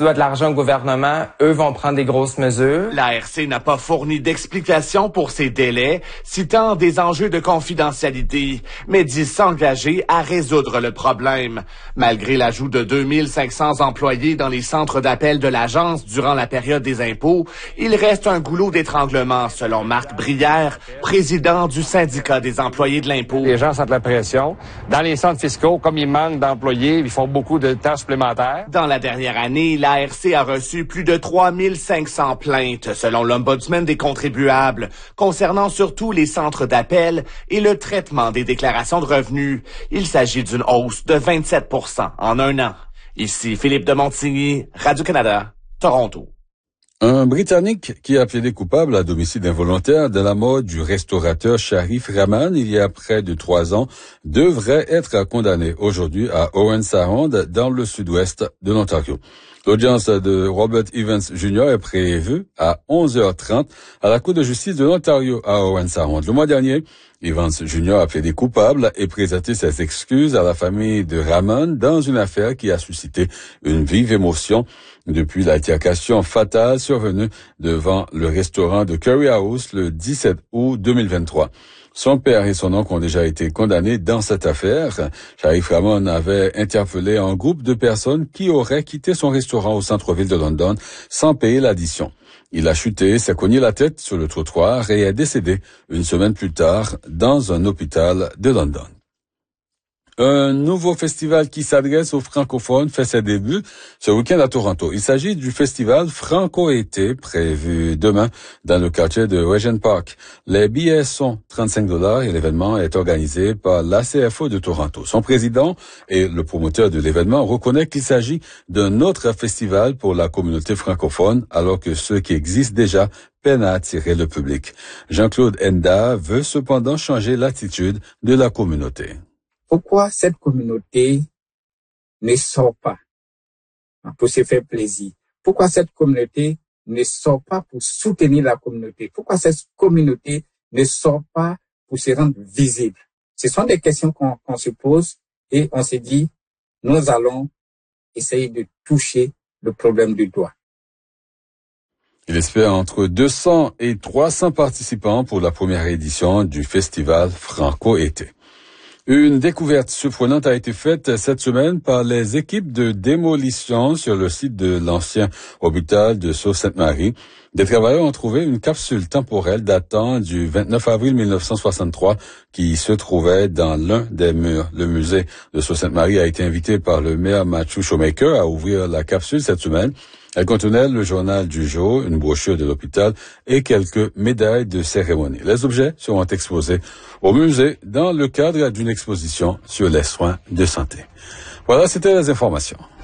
doit de l'argent au gouvernement, eux vont prendre des grosses mesures. L'ARC n'a pas fourni d'explication pour ces délais, citant des enjeux de confidentialité, mais dit s'engager à résoudre le problème. Malgré l'ajout de 2500 employés dans les centres d'appel de l'agence durant la période des impôts, il reste un goulot d'étranglement, selon Marc Brière, président du syndicat des employés de l'impôt. Les gens sentent la pression. Dans les centres fiscaux, comme il manque d'employés, ils font beaucoup de tâches supplémentaires. Dans la dernière année, l'ARC a reçu plus de 3500 plaintes, selon l'Ombudsman des contribuables, concernant surtout les centres d'appel et le traitement des déclarations de revenus. Il s'agit d'une hausse de 27% en un an. Ici Philippe de Montigny, Radio-Canada, Toronto. Un Britannique qui a plaidé coupable à d'homicide involontaire de la mort du restaurateur Sharif Rahman il y a près de 3 ans devrait être condamné aujourd'hui à Owen Sound dans le sud-ouest de l'Ontario. L'audience de Robert Evans Jr. est prévue à 11h30 à la Cour de justice de l'Ontario à Owen Sound. Le mois dernier, Evans Jr. a plaidé coupable et présenté ses excuses à la famille de Rahman dans une affaire qui a suscité une vive émotion depuis l'altercation fatale survenue devant le restaurant de Curry House le 17 août 2023. Son père et son oncle ont déjà été condamnés dans cette affaire. Sharif Rahman avait interpellé un groupe de personnes qui auraient quitté son restaurant au centre-ville de London sans payer l'addition. Il a chuté, s'est cogné la tête sur le trottoir et est décédé une semaine plus tard dans un hôpital de London. Un nouveau festival qui s'adresse aux francophones fait ses débuts ce week-end à Toronto. Il s'agit du festival Franco-été prévu demain dans le quartier de Regent Park. Les billets sont $35 et l'événement est organisé par l'ACFO de Toronto. Son président et le promoteur de l'événement reconnaît qu'il s'agit d'un autre festival pour la communauté francophone alors que ceux qui existent déjà peinent à attirer le public. Jean-Claude Enda veut cependant changer l'attitude de la communauté. Pourquoi cette communauté ne sort pas pour se faire plaisir? Pourquoi cette communauté ne sort pas pour soutenir la communauté? Pourquoi cette communauté ne sort pas pour se rendre visible? Ce sont des questions qu'on se pose et on se dit, nous allons essayer de toucher le problème du doigt. Il espère entre 200 et 300 participants pour la première édition du festival Franco-été. Une découverte surprenante a été faite cette semaine par les équipes de démolition sur le site de l'ancien hôpital de Sault-Sainte-Marie. Des travailleurs ont trouvé une capsule temporelle datant du 29 avril 1963 qui se trouvait dans l'un des murs. Le musée de Sault-Sainte-Marie a été invité par le maire Matthew Shoemaker à ouvrir la capsule cette semaine. Elle contenait le journal du jour, une brochure de l'hôpital et quelques médailles de cérémonie. Les objets seront exposés au musée dans le cadre d'une exposition sur les soins de santé. Voilà, c'était les informations.